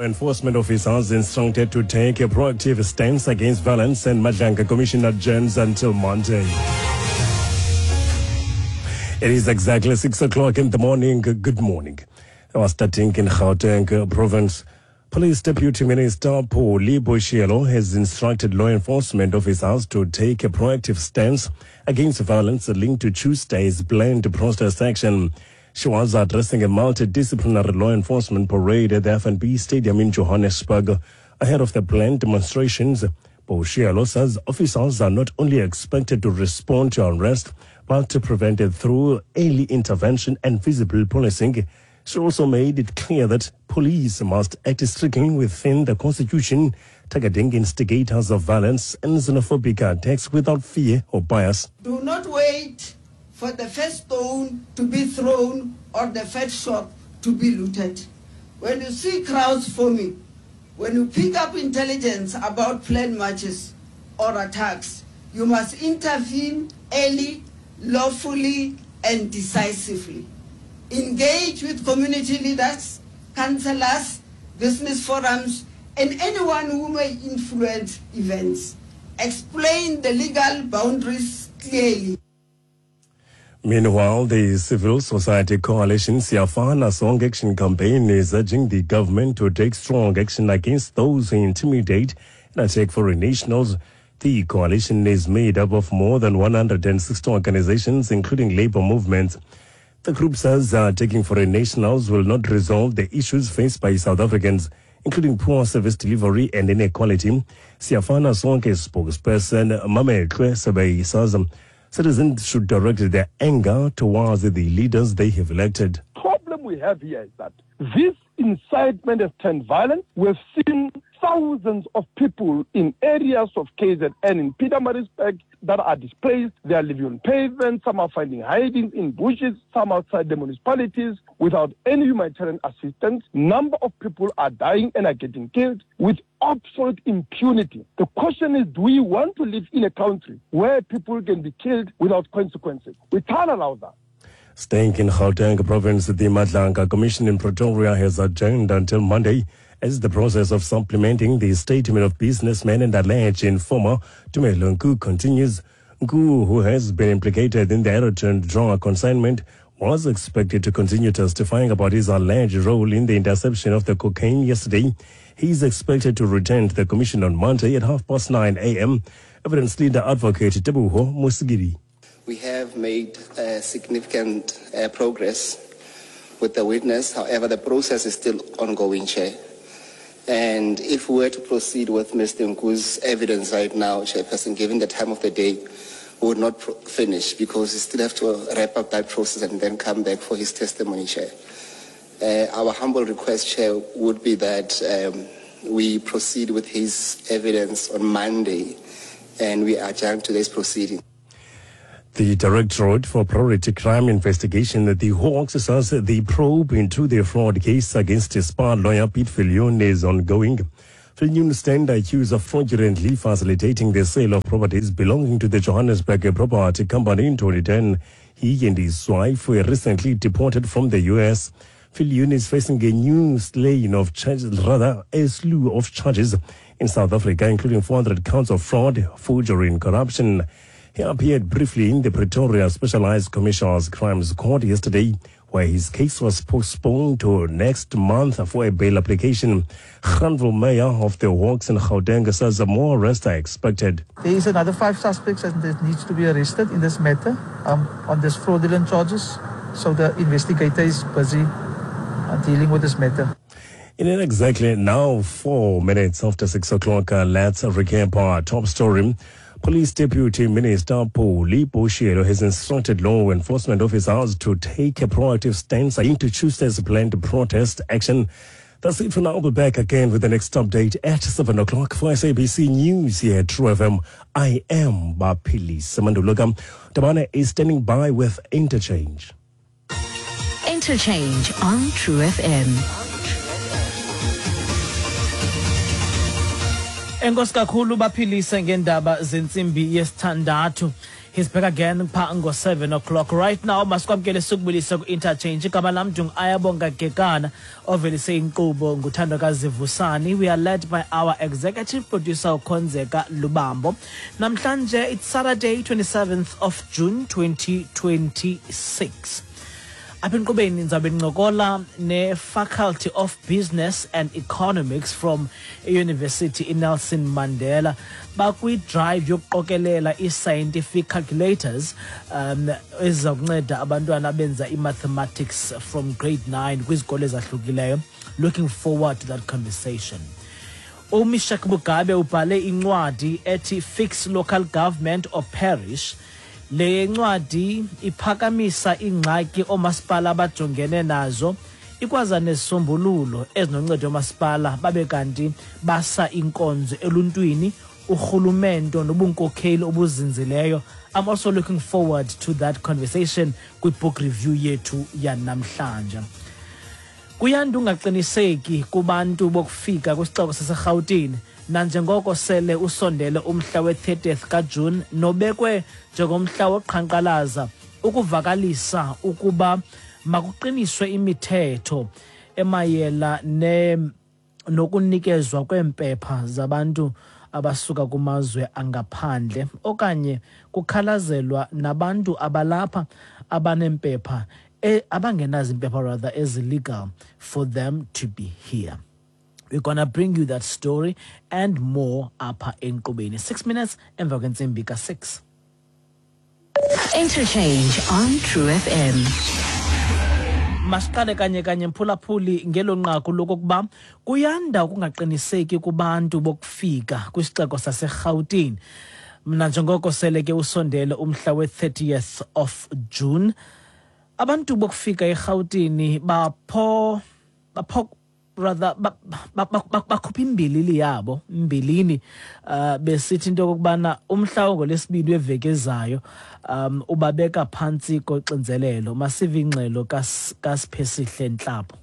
Enforcement officers instructed to take a proactive stance against violence, and Madlanga Commission adjourns until Monday. It is exactly 6 o'clock in the morning. Good morning. I was starting in Gauteng province. Police Deputy Minister Phuli Boshielo has instructed law enforcement officers to take a proactive stance against violence linked to Tuesday's planned protest action. She was addressing a multidisciplinary law enforcement parade at the FNB Stadium in Johannesburg ahead of the planned demonstrations. Boshielo says officers are not only expected to respond to unrest, but to prevent it through early intervention and visible policing. She also made it clear that police must act strictly within the Constitution, targeting instigators of violence and xenophobic attacks without fear or bias. Do not wait for the first stone to be thrown or the first shop to be looted. When you see crowds forming, when you pick up intelligence about planned marches or attacks, you must intervene early, lawfully, and decisively. Engage with community leaders, councillors, business forums, and anyone who may influence events. Explain the legal boundaries clearly. Meanwhile, the civil society coalition Siafana Song Action Campaign is urging the government to take strong action against those who intimidate and attack foreign nationals. The coalition is made up of more than 160 organizations, including labor movements. The group says taking foreign nationals will not resolve the issues faced by South Africans, including poor service delivery and inequality. Siafana Song spokesperson Mametlwe Sebei says citizens should direct their anger towards the leaders they have elected. The problem we have here is that this incitement has turned violent. We've seen thousands of people in areas of KZN in Pietermaritzburg that are displaced. They are living on pavements. Some are finding hiding in bushes. Some outside the municipalities without any humanitarian assistance. Number of people are dying and are getting killed with absolute impunity. The question is, do we want to live in a country where people can be killed without consequences? We can't allow that. Staying in Gauteng province, the Madlanga Commission in Pretoria has adjourned until Monday as the process of supplementing the statement of businessman and alleged informer Tumelo Nku continues. Nku, who has been implicated in the Aeroton drug consignment, was expected to continue testifying about his alleged role in the interception of the cocaine yesterday. He is expected to return to the commission on Monday at 9:30 a.m. Evidence leader advocate Tebuho Musigiri. We have made significant progress with the witness. However, the process is still ongoing, Chair. And if we were to proceed with Mr. Nku's evidence right now, Chairperson, given the time of the day, we would not finish because we still have to wrap up that process and then come back for his testimony, Chair. Our humble request, Chair, would be that we proceed with his evidence on Monday and we adjourn today's proceeding. The Directorate for Priority Crime Investigation, the Hawks, says the probe into the fraud case against his spa lawyer Pete Viljoen is ongoing. Viljoen stand accused of fraudulently facilitating the sale of properties belonging to the Johannesburg Property Company in 2010. He and his wife were recently deported from the U.S. Viljoen is facing a new slew of charges in South Africa, including 400 counts of fraud, forgery, and corruption. He appeared briefly in the Pretoria Specialized Commissioner's Crimes Court yesterday, where his case was postponed to next month for a bail application. Granville Meyer of the Hawks in Gauteng says more arrests are expected. There is another 5 suspects that needs to be arrested in this matter on this fraudulent charges. So the investigator is busy dealing with this matter. In exactly now 4 minutes after 6 o'clock, let's recap our top story. Police Deputy Minister Phuli Boshielo has instructed law enforcement officers to take a proactive stance into Tuesday's planned protest action. That's it for now. We'll be back again with the next update at 7 o'clock for SABC News here at True FM. I am Bapili Samandulogam. Tabana is standing by with Interchange. Interchange on True FM. Enkosi kakhulu baphilise ngendaba zensimbi yesithandathu. He's back again pango 7 o'clock. Right now, masikwamkele sukubulisa ku-interchange. Igama lam ndung Ayabonga Gekana ovelise inkqubo nguthandakazi Vusani. We are led by our executive producer Ukhonzeka Lubambo. Namhlanje, it's Saturday, 27th of June, 2026. Apha enkqubeni ndizabe ndincokola ne-Faculty of Business and Economics from University Nelson Mandela bakwi-drive yokuqokelela i-scientific calculators eziza kunceda abantwana abenza i-mathematics from grade 9 kwizikole ezahlukileyo. Looking forward to that conversation. uMishak Mugabe ubhale incwadi ethi Fix Local Government or Perish. Le ncwadi iphakamisa ingxaki omasipala abajongene nazo ikwaza nesombululo ezinoncedo omasipala babe kanti basa inkonzo eluntwini urhulumento nobunkokheli obuzinzileyo. I'm also looking forward to that conversation kwi-book review yethu yanamhlanje. Kuyanda ungaqiniseki kubantu bokufika kwisixeko saseGauteng nanjengoko sele usondele umhla we-30th kaJune nobekwe njengomhla woqhankqalaza ukuvakalisa ukuba makuqiniswe imithetho emayela nokunikezwa kwempepha zabantu abasuka kumazwe angaphandle okanye kukhalazelwa nabantu abalapha abanempepha abangenazo impepha rather as illegal for them to be here. We're gonna bring you that story and more apha enkqubeni. 6 minutes emva kwentsimbi ka-6. Interchange on True FM. Masiqale kanye mphulaphuli ngelo nqaku lokokuba kuyanda ukungaqiniseki kubantu bokufika kwisixeko saseGauteng. Mna njengoko sele ke usondele umhla we-30th of June. Abantu bokufika eGauteng bakhupha imbilili yabo mbilini besithi into kokubana umhla ngolesibili weveki ezayo ubabeka phantsi koxinzelelo. Masive ingxelo kaSiphesihle Nhlapo.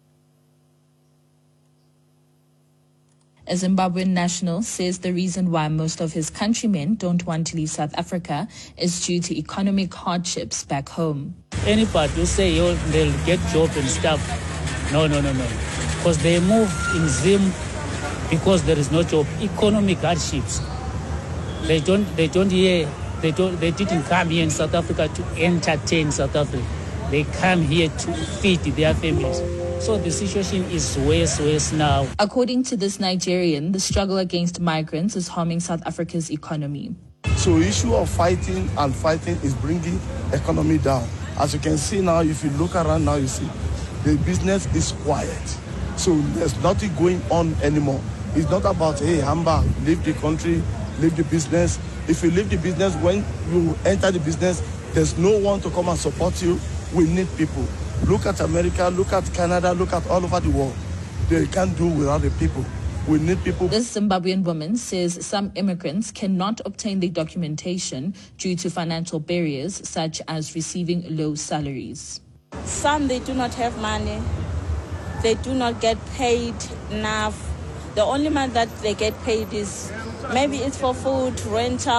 A Zimbabwean national says the reason why most of his countrymen don't want to leave South Africa is due to economic hardships back home. Anybody who say they'll get job and stuff, no. Because they move in Zim because there is no job. Economic hardships. They didn't come here in South Africa to entertain South Africa. They come here to feed their families. So the situation is worse now. According to this Nigerian, the struggle against migrants is harming South Africa's economy. So the issue of fighting is bringing economy down. As you can see now, if you look around now, you see the business is quiet. So there's nothing going on anymore. It's not about, hey, Hamba, leave the country, leave the business. If you leave the business, when you enter the business, there's no one to come and support you. We need people. Look at America, look at Canada, look at all over the world. They can't do without the people. We need people. This Zimbabwean woman says some immigrants cannot obtain their documentation due to financial barriers, such as receiving low salaries. Some, they do not have money. They do not get paid enough. The only money that they get paid is maybe it's for food, rental.